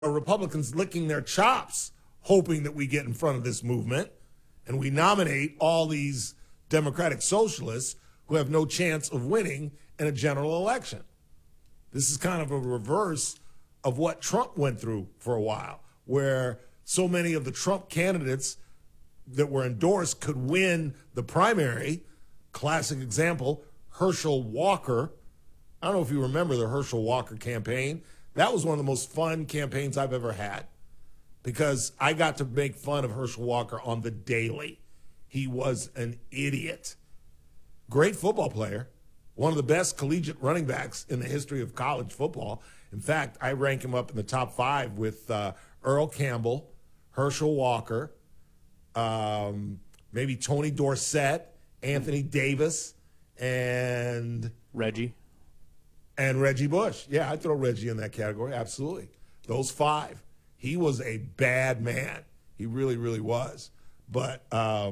Republicans licking their chops, hoping that we get in front of this movement and we nominate all these Democratic socialists who have no chance of winning in a general election. This is kind of a reverse of what Trump went through for a while, where so many of the Trump candidates that were endorsed could win the primary. Classic example, Herschel Walker. I don't know if you remember the Herschel Walker campaign. That was one of the most fun campaigns I've ever had because I got to make fun of Herschel Walker on the daily. He was an idiot. Great football player. One of the best collegiate running backs in the history of college football. In fact, I rank him up in the top 5 with Earl Campbell, Herschel Walker, maybe Tony Dorsett, Anthony Davis, and Reggie Bush. Yeah, I'd throw Reggie in that category, absolutely. Those 5. He was a bad man. He really, really was. But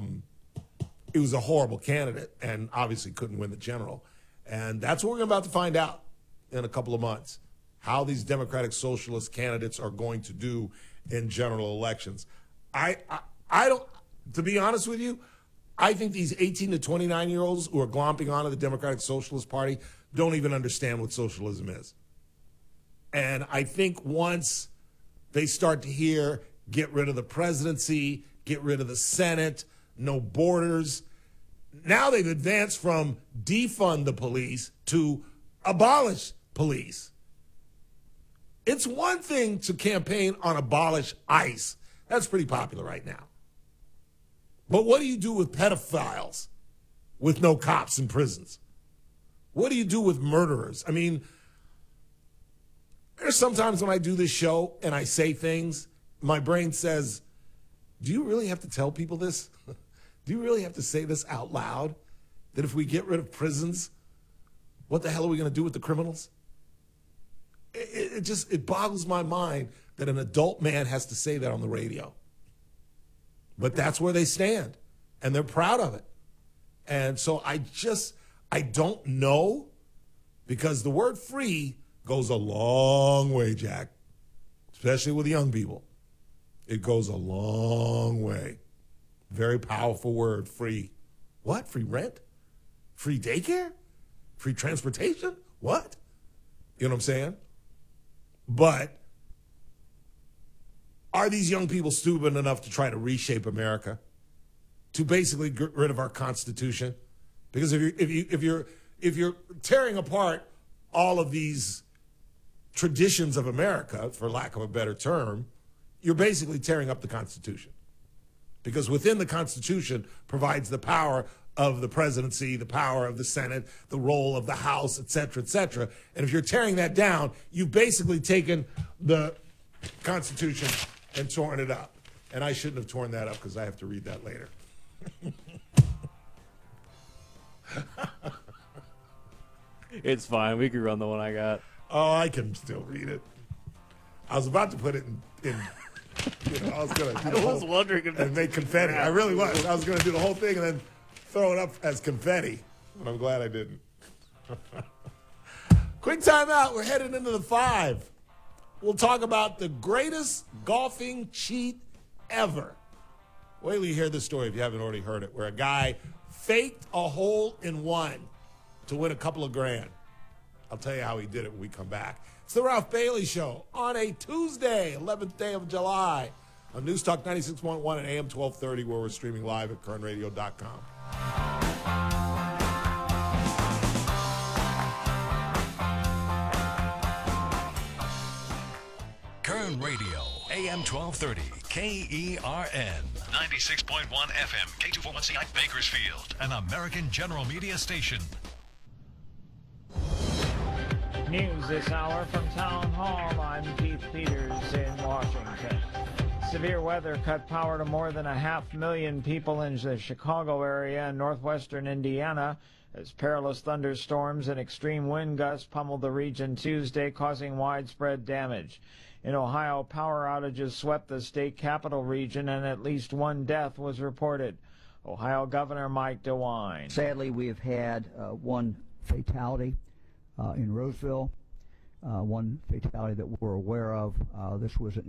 he was a horrible candidate and obviously couldn't win the general. And that's what we're about to find out in a couple of months, how these Democratic Socialist candidates are going to do in general elections. I don't, to be honest with you, I think these 18 to 29-year-olds who are glomping onto the Democratic Socialist Party don't even understand what socialism is. And I think once they start to hear, get rid of the presidency, get rid of the Senate, no borders, now they've advanced from defund the police to abolish police. It's one thing to campaign on abolish ICE. That's pretty popular right now. But what do you do with pedophiles with no cops in prisons? What do you do with murderers? I mean, there's sometimes when I do this show and I say things, my brain says, do you really have to tell people this? Do you really have to say this out loud? That if we get rid of prisons, what the hell are we going to do with the criminals? It boggles my mind that an adult man has to say that on the radio. But that's where they stand, and they're proud of it. And so I don't know, because the word free goes a long way, Jack, especially with young people. It goes a long way. Very powerful word, free. What? Free rent? Free daycare? Free transportation? What? You know what I'm saying? But are these young people stupid enough to try to reshape America? To basically get rid of our Constitution? Because if you're tearing apart all of these traditions of America, for lack of a better term, you're basically tearing up the Constitution. Because within the Constitution provides the power of the presidency, the power of the Senate, the role of the House, et cetera, et cetera. And if you're tearing that down, you've basically taken the Constitution and torn it up. And I shouldn't have torn that up because I have to read that later. It's fine. We could run the one I got. Oh, I can still read it. I was about to put it in I was going to do wondering if and make confetti. I really was. I was going to do the whole thing and then throw it up as confetti. But I'm glad I didn't. Quick time out. We're headed into the 5. We'll talk about the greatest golfing cheat ever. Wait till you hear this story if you haven't already heard it, where a guy faked a hole-in-one to win a couple of grand. I'll tell you how he did it when we come back. It's the Ralph Bailey Show on a Tuesday, 11th day of July, on News Talk 96.1 and AM 1230, where we're streaming live at kernradio.com. Kern Radio, AM 1230, KERN. 96.1 FM, K241CI Bakersfield, an American General Media station. News this hour from Town Hall. I'm Keith Peters in Washington. Severe weather cut power to more than 500,000 people in the Chicago area and northwestern Indiana as perilous thunderstorms and extreme wind gusts pummeled the region Tuesday, causing widespread damage. In Ohio, power outages swept the state capital region and at least one death was reported. Ohio Governor Mike DeWine. Sadly, we have had one fatality in Roseville. one fatality that we're aware of. This was